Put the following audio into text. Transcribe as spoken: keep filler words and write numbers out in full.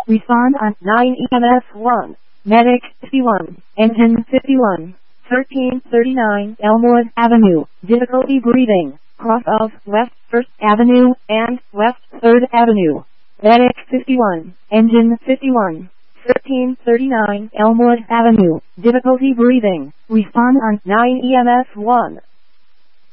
Respond on nine E M S one. Medic fifty-one. Engine fifty-one. thirteen thirty-nine Elmwood Avenue. Difficulty breathing. Cross of West first Avenue and West third Avenue. Medic fifty-one. Engine fifty-one. thirteen thirty-nine Elmwood Avenue. Difficulty breathing. Respond on nine E M S one.